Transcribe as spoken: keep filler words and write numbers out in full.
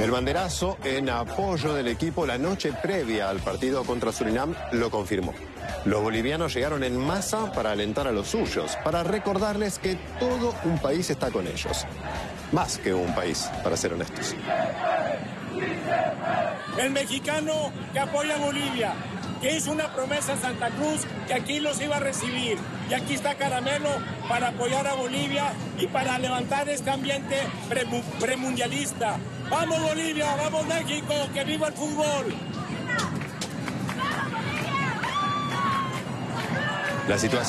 El banderazo en apoyo del equipo la noche previa al partido contra Surinam lo confirmó. Los bolivianos llegaron en masa para alentar a los suyos, para recordarles que todo un país está con ellos. Más que un país, para ser honestos. El mexicano que apoya a Bolivia, que hizo una promesa a Santa Cruz que aquí los iba a recibir. Y aquí está Caramelo para apoyar a Bolivia y para levantar este ambiente pre premundialista. ¡Vamos Bolivia! ¡Vamos México! ¡Que viva el fútbol! La situación